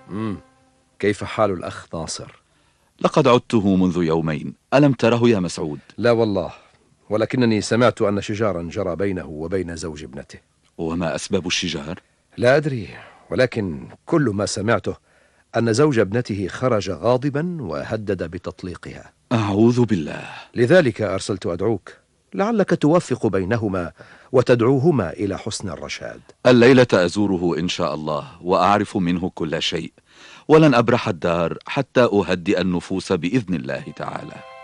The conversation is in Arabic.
كيف حال الأخ ناصر؟ لقد عدته منذ يومين. ألم تره يا مسعود؟ لا والله، ولكنني سمعت أن شجارا جرى بينه وبين زوج ابنته. وما أسباب الشجار؟ لا أدري، ولكن كل ما سمعته أن زوج ابنته خرج غاضبا وهدد بتطليقها. أعوذ بالله. لذلك أرسلت أدعوك لعلك توفق بينهما وتدعوهما إلى حسن الرشاد. الليلة أزوره إن شاء الله وأعرف منه كل شيء، ولن أبرح الدار حتى أهدئ النفوس بإذن الله تعالى.